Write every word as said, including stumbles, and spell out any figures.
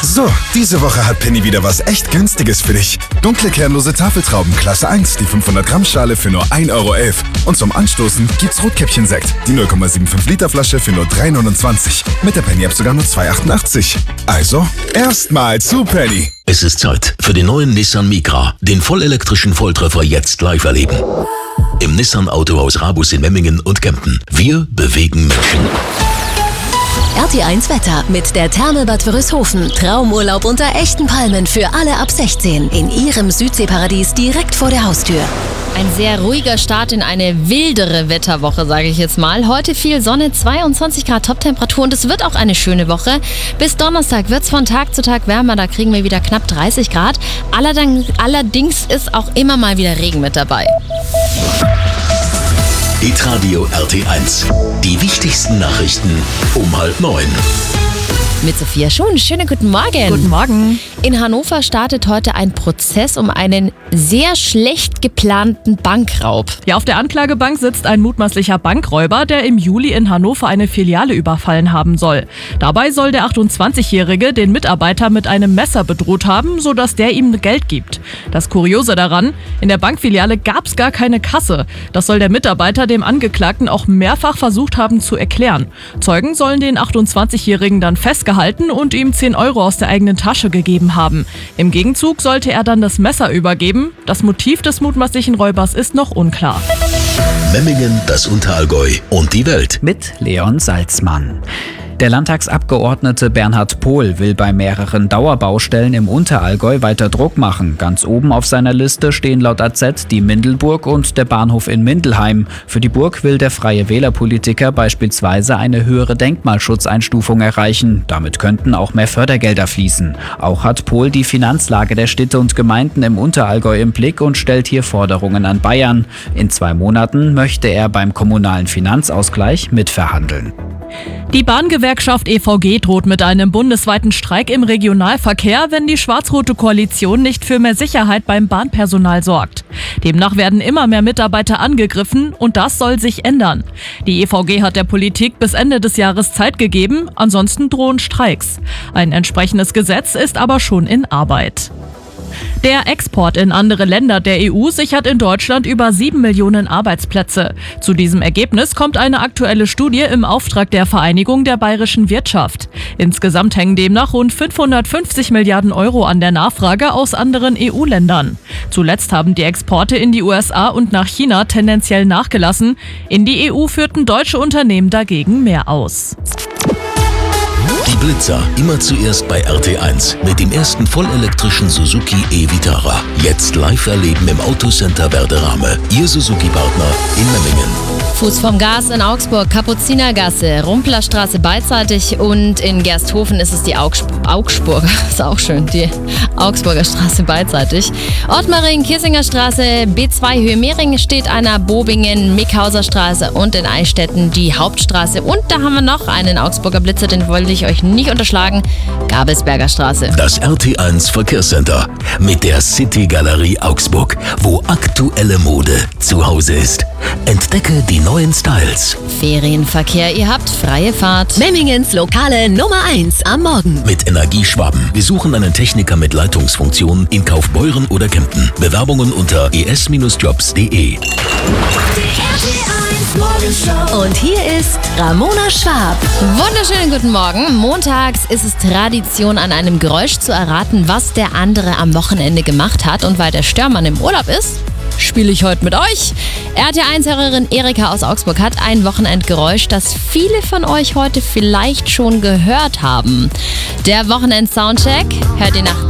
So, diese Woche hat Penny wieder was echt Günstiges für dich. Dunkle kernlose Tafeltrauben Klasse eins, die fünfhundert Gramm Schale für nur ein Euro elf. Und zum Anstoßen gibt's Rotkäppchen-Sekt, die null Komma fünfundsiebzig Liter Flasche für nur drei neunundzwanzig. Mit der Penny-App sogar nur zwei achtundachtzig. Also, erstmal zu Penny. Es ist Zeit für den neuen Nissan Micra, den vollelektrischen Volltreffer jetzt live erleben. Im Nissan Autohaus Rabus in Memmingen und Kempten. Wir bewegen Menschen. R T eins Wetter mit der Therme Bad Wörishofen. Traumurlaub unter echten Palmen für alle ab sechzehn in Ihrem Südseeparadies direkt vor der Haustür. Ein sehr ruhiger Start in eine wildere Wetterwoche, sage ich jetzt mal. Heute viel Sonne, zweiundzwanzig Grad Toptemperatur und es wird auch eine schöne Woche. Bis Donnerstag wird es von Tag zu Tag wärmer, da kriegen wir wieder knapp dreißig Grad. Allerdings ist auch immer mal wieder Regen mit dabei. Hitradio R T eins. Die wichtigsten Nachrichten um halb neun. Mit Sophia Schuhn. Schönen guten Morgen. Guten Morgen. In Hannover startet heute ein Prozess um einen sehr schlecht geplanten Bankraub. Ja, auf der Anklagebank sitzt ein mutmaßlicher Bankräuber, der im Juli in Hannover eine Filiale überfallen haben soll. Dabei soll der achtundzwanzigjährige den Mitarbeiter mit einem Messer bedroht haben, sodass der ihm Geld gibt. Das Kuriose daran, in der Bankfiliale gab es gar keine Kasse. Das soll der Mitarbeiter dem Angeklagten auch mehrfach versucht haben zu erklären. Zeugen sollen den achtundzwanzigjährigen dann festgehalten und ihm zehn Euro aus der eigenen Tasche gegeben haben. Im Gegenzug sollte er dann das Messer übergeben. Das Motiv des mutmaßlichen Räubers ist noch unklar. Memmingen, das Unterallgäu und die Welt. Mit Leon Salzmann. Der Landtagsabgeordnete Bernhard Pohl will bei mehreren Dauerbaustellen im Unterallgäu weiter Druck machen. Ganz oben auf seiner Liste stehen laut A Z die Mindelburg und der Bahnhof in Mindelheim. Für die Burg will der Freie Wähler-Politiker beispielsweise eine höhere Denkmalschutzeinstufung erreichen. Damit könnten auch mehr Fördergelder fließen. Auch hat Pohl die Finanzlage der Städte und Gemeinden im Unterallgäu im Blick und stellt hier Forderungen an Bayern. In zwei Monaten möchte er beim kommunalen Finanzausgleich mitverhandeln. Die Bahngewerkschaft E V G droht mit einem bundesweiten Streik im Regionalverkehr, wenn die schwarz-rote Koalition nicht für mehr Sicherheit beim Bahnpersonal sorgt. Demnach werden immer mehr Mitarbeiter angegriffen und das soll sich ändern. Die E V G hat der Politik bis Ende des Jahres Zeit gegeben, ansonsten drohen Streiks. Ein entsprechendes Gesetz ist aber schon in Arbeit. Der Export in andere Länder der E U sichert in Deutschland über sieben Millionen Arbeitsplätze. Zu diesem Ergebnis kommt eine aktuelle Studie im Auftrag der Vereinigung der bayerischen Wirtschaft. Insgesamt hängen demnach rund fünfhundertfünfzig Milliarden Euro an der Nachfrage aus anderen E U-Ländern. Zuletzt haben die Exporte in die U S A und nach China tendenziell nachgelassen. In die E U führten deutsche Unternehmen dagegen mehr aus. Die Blitzer, immer zuerst bei R T eins mit dem ersten vollelektrischen Suzuki e-Vitara. Jetzt live erleben im Autocenter Werderame. Ihr Suzuki-Partner in Memmingen. Fuß vom Gas in Augsburg, Kapuzinergasse, Rumplerstraße beidseitig und in Gersthofen ist es die Augsp- Augsburger, ist auch schön, die Augsburger Straße beidseitig. Ottmaring, Kissinger Straße, B zwei Höhe Mehring steht einer, Bobingen, Mickhauser Straße und in Eichstätten die Hauptstraße. Und da haben wir noch einen Augsburger Blitzer, den wollte ich euch nicht unterschlagen, Gabelsberger Straße. Das R T eins Verkehrscenter mit der City Galerie Augsburg, wo aktuelle Mode zu Hause ist. Entdecke die neuen Styles. Ferienverkehr, ihr habt freie Fahrt. Memmingens lokale Nummer eins am Morgen. Mit Energieschwaben. Wir suchen einen Techniker mit Leitungsfunktion in Kaufbeuren oder Kempten. Bewerbungen unter e s Bindestrich jobs punkt de. Und hier ist Ramona Schwab. Wunderschönen guten Morgen. Montags ist es Tradition, an einem Geräusch zu erraten, was der andere am Wochenende gemacht hat. Und weil der Störmann im Urlaub ist, spiele ich heute mit euch. R T eins-Hörerin Erika aus Augsburg hat ein Wochenendgeräusch, das viele von euch heute vielleicht schon gehört haben. Der Wochenend-Soundcheck hört ihr nach